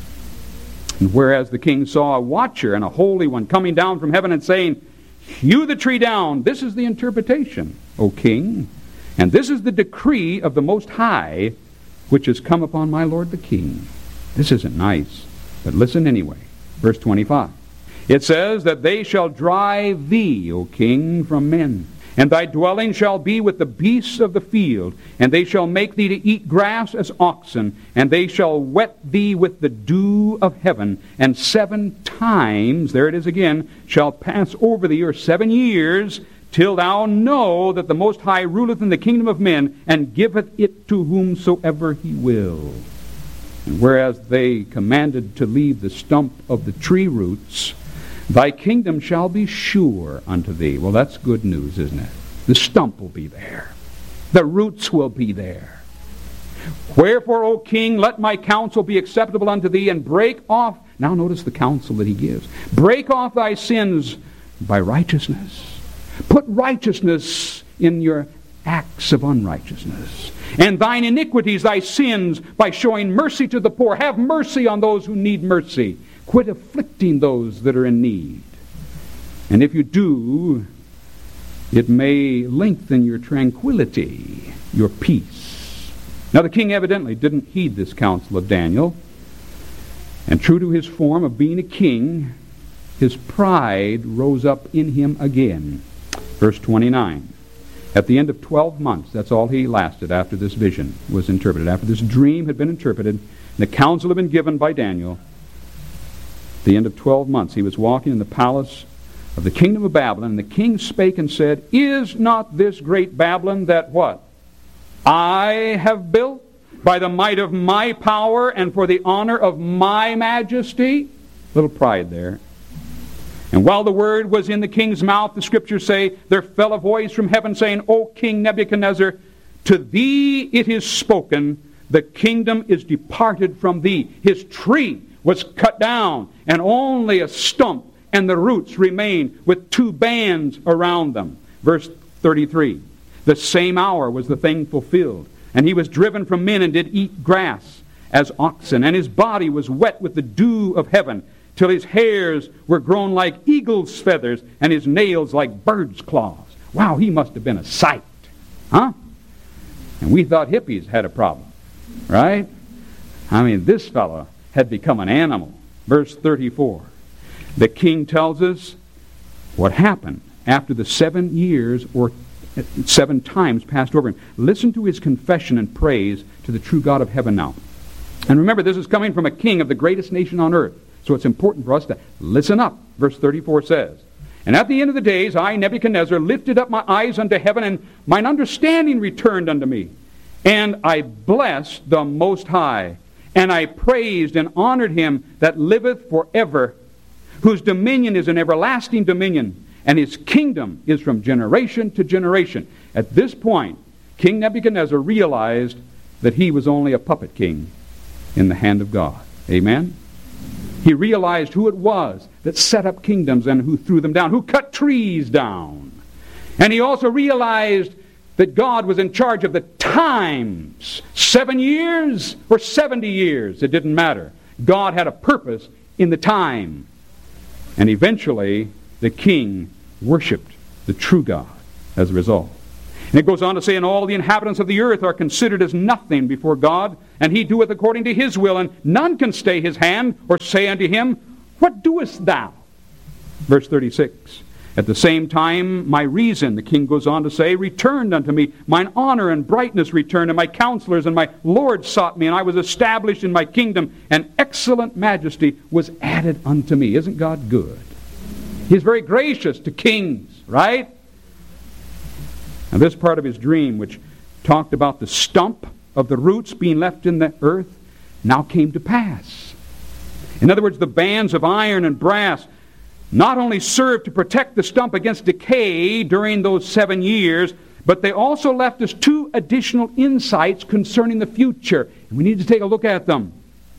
"And whereas the king saw a watcher and a holy one coming down from heaven and saying, Hew the tree down. This is the interpretation, O king, and this is the decree of the Most High, which has come upon my lord the king." This isn't nice, but listen anyway. Verse twenty-five. It says that they shall drive thee, O king, from men, and thy dwelling shall be with the beasts of the field, and they shall make thee to eat grass as oxen, and they shall wet thee with the dew of heaven, and seven times, there it is again, shall pass over thee, or seven years, till thou know that the Most High ruleth in the kingdom of men, and giveth it to whomsoever he will. And whereas they commanded to leave the stump of the tree roots, thy kingdom shall be sure unto thee. Well, that's good news, isn't it? The stump will be there. The roots will be there. "Wherefore, O king, let my counsel be acceptable unto thee, and break off," now notice the counsel that he gives, "break off thy sins by righteousness. Put righteousness in your acts of unrighteousness. And thine iniquities, thy sins, by showing mercy to the poor. Have mercy on those who need mercy. Quit afflicting those that are in need. And if you do, it may lengthen your tranquility, your peace." Now the king evidently didn't heed this counsel of Daniel. And true to his form of being a king, his pride rose up in him again. Verse twenty-nine. At the end of twelve months, that's all he lasted after this vision was interpreted, after this dream had been interpreted, and the counsel had been given by Daniel. At the end of twelve months, he was walking in the palace of the kingdom of Babylon, and the king spake and said, "Is not this great Babylon that what? I have built by the might of my power and for the honor of my majesty?" Little pride there. "And while the word was in the king's mouth," the scriptures say, "there fell a voice from heaven saying, O King Nebuchadnezzar, to thee it is spoken, the kingdom is departed from thee." His tree was cut down, and only a stump and the roots remained with two bands around them. Verse thirty-three. "The same hour was the thing fulfilled, and he was driven from men and did eat grass as oxen, and his body was wet with the dew of heaven, till his hairs were grown like eagle's feathers, and his nails like bird's claws." Wow, he must have been a sight. Huh? And we thought hippies had a problem, right? I mean, this fellow had become an animal. Verse thirty-four. The king tells us what happened after the seven years or seven times passed over him. Listen to his confession and praise to the true God of heaven now. And remember, this is coming from a king of the greatest nation on earth. So it's important for us to listen up. Verse thirty-four says, "And at the end of the days, I, Nebuchadnezzar, lifted up my eyes unto heaven, and mine understanding returned unto me. And I blessed the Most High, and I praised and honored him that liveth forever, whose dominion is an everlasting dominion, and his kingdom is from generation to generation." At this point, King Nebuchadnezzar realized that he was only a puppet king in the hand of God. Amen? He realized who it was that set up kingdoms and who threw them down, who cut trees down. And he also realized that God was in charge of the times. Seven years or seventy years, it didn't matter. God had a purpose in the time. And eventually, the king worshipped the true God as a result. And it goes on to say, and all the inhabitants of the earth are considered as nothing before God, and he doeth according to his will, and none can stay his hand or say unto him, what doest thou? Verse thirty-six. At the same time, my reason, the king goes on to say, returned unto me. Mine honor and brightness returned, and my counselors and my lords sought me, and I was established in my kingdom, and excellent majesty was added unto me. Isn't God good? He's very gracious to kings, right? Now this part of his dream, which talked about the stump of the roots being left in the earth, now came to pass. In other words, the bands of iron and brass not only served to protect the stump against decay during those seven years, but they also left us two additional insights concerning the future. And we need to take a look at them.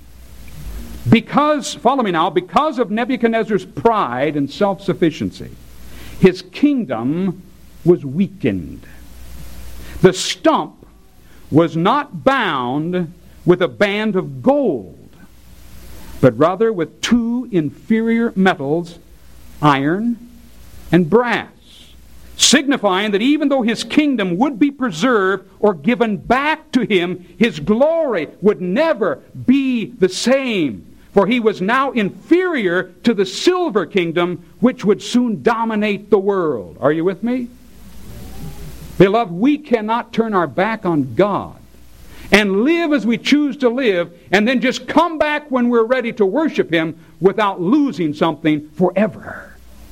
Because, follow me now, because of Nebuchadnezzar's pride and self-sufficiency, his kingdom was weakened. The stump was not bound with a band of gold, but rather with two inferior metals, iron and brass, signifying that even though his kingdom would be preserved or given back to him, his glory would never be the same. For he was now inferior to the silver kingdom, which would soon dominate the world. Are you with me? Beloved, we cannot turn our back on God and live as we choose to live and then just come back when we're ready to worship him without losing something forever.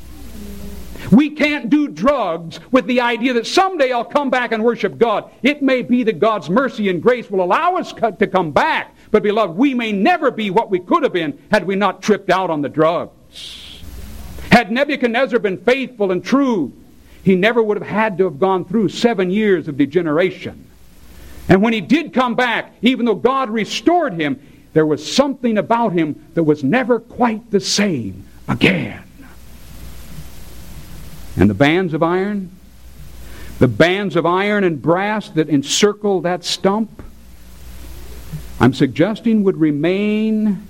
We can't do drugs with the idea that someday I'll come back and worship God. It may be that God's mercy and grace will allow us to come back, but beloved, we may never be what we could have been had we not tripped out on the drugs. Had Nebuchadnezzar been faithful and true, he never would have had to have gone through seven years of degeneration. And when he did come back, even though God restored him, there was something about him that was never quite the same again. And the bands of iron, the bands of iron and brass that encircle that stump, I'm suggesting would remain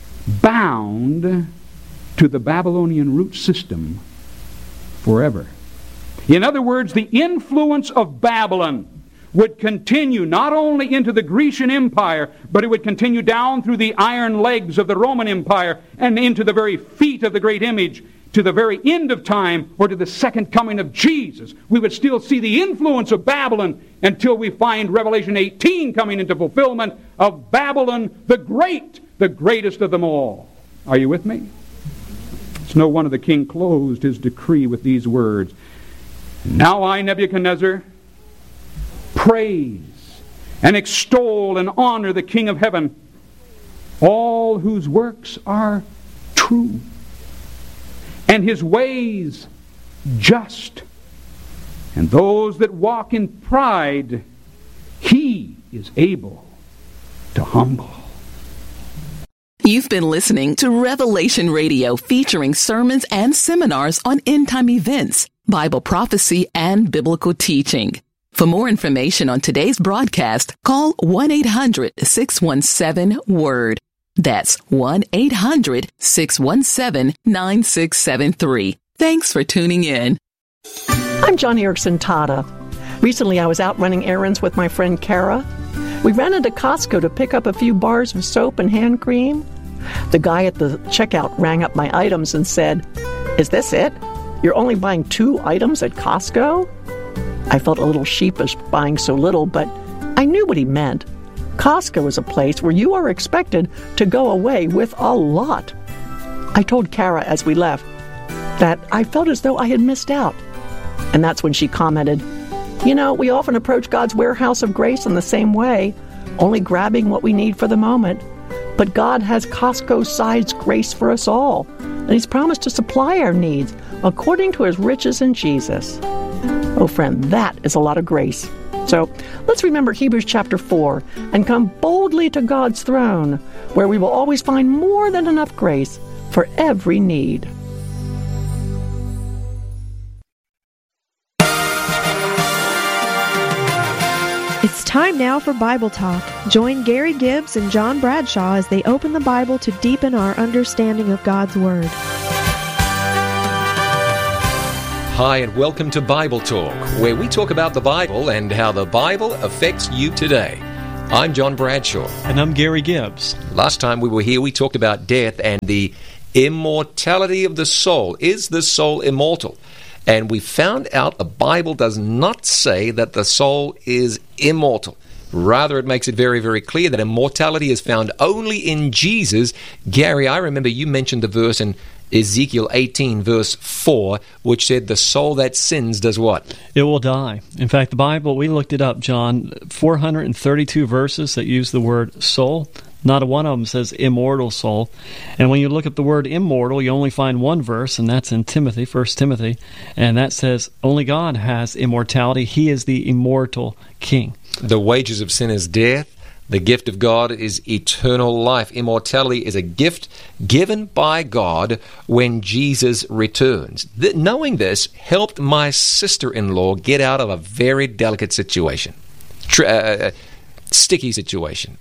bound to the Babylonian root system forever. In other words, the influence of Babylon would continue not only into the Grecian Empire, but it would continue down through the iron legs of the Roman Empire and into the very feet of the great image to the very end of time, or to the second coming of Jesus. We would still see the influence of Babylon until we find Revelation eighteen coming into fulfillment of Babylon the Great, the greatest of them all. Are you with me? It's no wonder the king closed his decree with these words. Now I, Nebuchadnezzar, praise and extol and honor the King of heaven, all whose works are true, and his ways just, and those that walk in pride he is able to humble. You've been listening to Revelation Radio, featuring sermons and seminars on end-time events, Bible prophecy, and biblical teaching. For more information on today's broadcast, call one eight hundred six one seven word. That's one eight hundred six one seven nine six seven three. Thanks for tuning in. I'm Johnny Erickson Tata. Recently, I was out running errands with my friend Kara. We ran into Costco to pick up a few bars of soap and hand cream. The guy at the checkout rang up my items and said, "Is this it? You're only buying two items at Costco?" I felt a little sheepish buying so little, but I knew what he meant. Costco is a place where you are expected to go away with a lot. I told Kara as we left that I felt as though I had missed out. And that's when she commented, "You know, we often approach God's warehouse of grace in the same way, only grabbing what we need for the moment. But God has Costco-sized grace for us all, and He's promised to supply our needs according to His riches in Jesus." Oh, friend, that is a lot of grace. So let's remember Hebrews chapter four and come boldly to God's throne, where we will always find more than enough grace for every need. It's time now for Bible Talk. Join Gary Gibbs and John Bradshaw as they open the Bible to deepen our understanding of God's Word. Hi, and welcome to Bible Talk, where we talk about the Bible and how the Bible affects you today. I'm John Bradshaw. And I'm Gary Gibbs. Last time we were here, we talked about death and the immortality of the soul. Is the soul immortal? And we found out the Bible does not say that the soul is immortal. Rather, it makes it very, very clear that immortality is found only in Jesus. Gary, I remember you mentioned the verse in Ezekiel eighteen, verse four, which said the soul that sins does what? It will die. In fact, the Bible, we looked it up, John, four hundred thirty-two verses that use the word soul. Not a one of them says immortal soul. And when you look up the word immortal, you only find one verse, and that's in Timothy, First Timothy, and that says only God has immortality. He is the immortal King. The wages of sin is death. The gift of God is eternal life. Immortality is a gift given by God when Jesus returns. Th- knowing this helped my sister-in-law get out of a very delicate situation, Tr- uh, sticky situation.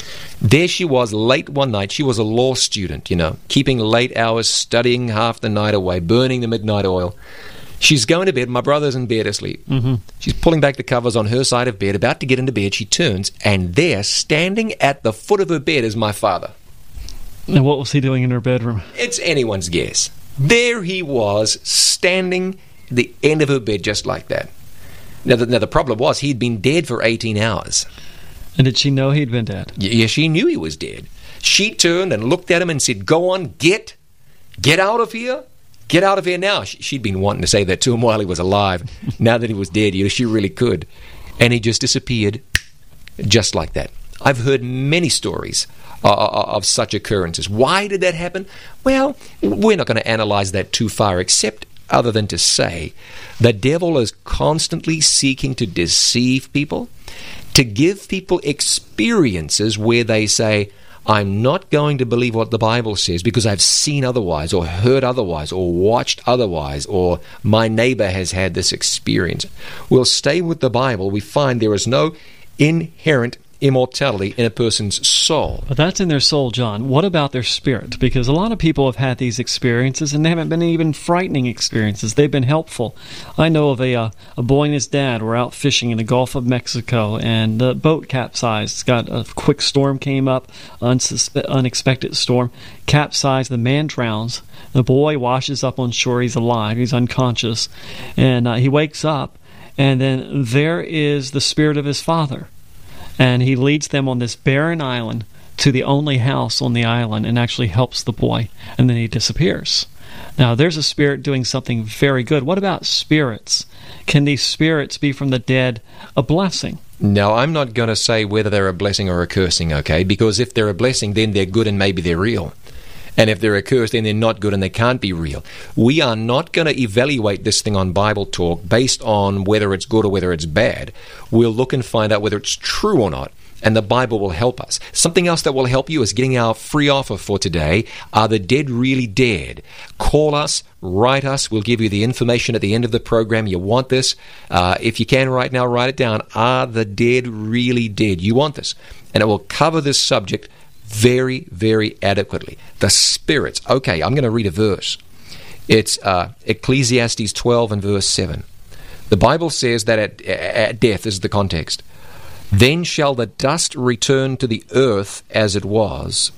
There she was late one night. She was a law student, you know, keeping late hours, studying half the night away, burning the midnight oil. She's going to bed. My brother's in bed asleep. Mm-hmm. She's pulling back the covers on her side of bed, about to get into bed. She turns, and there, standing at the foot of her bed, is my father. Now, what was he doing in her bedroom? It's anyone's guess. There he was, standing at the end of her bed just like that. Now, the, now, the problem was he'd been dead for eighteen hours. And did she know he'd been dead? Yeah, she knew he was dead. She turned and looked at him and said, "Go on, get, get out of here. Get out of here now." She'd been wanting to say that to him while he was alive. Now that he was dead, you know, she really could. And he just disappeared just like that. I've heard many stories uh, of such occurrences. Why did that happen? Well, we're not going to analyze that too far, except other than to say the devil is constantly seeking to deceive people, to give people experiences where they say, "I'm not going to believe what the Bible says because I've seen otherwise or heard otherwise or watched otherwise or my neighbor has had this experience." We'll stay with the Bible. We find there is no inherent immortality in a person's soul. But that's in their soul, John. What about their spirit? Because a lot of people have had these experiences, and they haven't been even frightening experiences. They've been helpful. I know of a uh, a boy and his dad were out fishing in the Gulf of Mexico, and the boat capsized. It's got a quick storm came up, unsuspe- unexpected storm, capsized. The man drowns. The boy washes up on shore. He's alive. He's unconscious, and uh, he wakes up, and then there is the spirit of his father. And he leads them on this barren island to the only house on the island and actually helps the boy. And then he disappears. Now, there's a spirit doing something very good. What about spirits? Can these spirits be from the dead a blessing? Now, I'm not going to say whether they're a blessing or a cursing, okay? Because if they're a blessing, then they're good and maybe they're real. And if they're a curse, then they're not good and they can't be real. We are not going to evaluate this thing on Bible Talk based on whether it's good or whether it's bad. We'll look and find out whether it's true or not, and the Bible will help us. Something else that will help you is getting our free offer for today. Are the dead really dead? Call us, write us. We'll give you the information at the end of the program. You want this? Uh, if you can right now, write it down. Are the dead really dead? You want this. And it will cover this subject very, very adequately. The spirits. Okay, I'm going to read a verse. It's uh, Ecclesiastes twelve and verse seven. The Bible says that at, at death, this is the context, "Then shall the dust return to the earth as it was,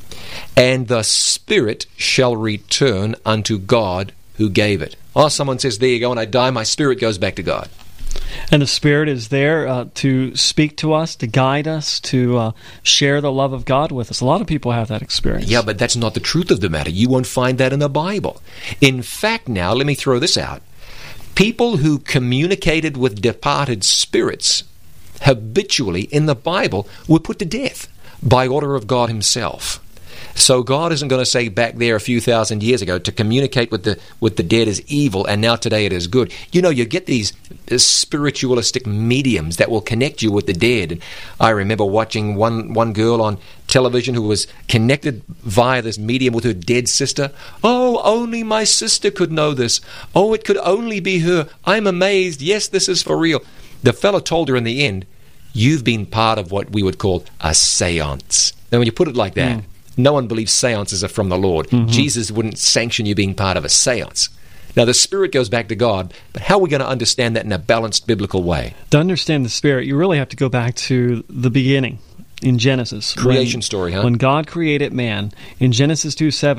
and the spirit shall return unto God who gave it." Oh, someone says, there you go, when I die, my spirit goes back to God. And the Spirit is there uh, to speak to us, to guide us, to uh, share the love of God with us. A lot of people have that experience. Yeah, but that's not the truth of the matter. You won't find that in the Bible. In fact, now, let me throw this out. People who communicated with departed spirits habitually in the Bible were put to death by order of God himself. So God isn't going to say back there a few thousand years ago to communicate with the with the dead is evil and now today it is good. You know, you get these spiritualistic mediums that will connect you with the dead. And I remember watching one, one girl on television who was connected via this medium with her dead sister. "Oh, only my sister could know this. Oh, it could only be her. I'm amazed. Yes, this is for real." The fellow told her in the end, you've been part of what we would call a seance. Now, when you put it like that, mm. no one believes seances are from the Lord. Mm-hmm. Jesus wouldn't sanction you being part of a seance. Now, the Spirit goes back to God, but how are we going to understand that in a balanced biblical way? To understand the Spirit, you really have to go back to the beginning in Genesis. Creation when, story, huh? When God created man, in Genesis two seven,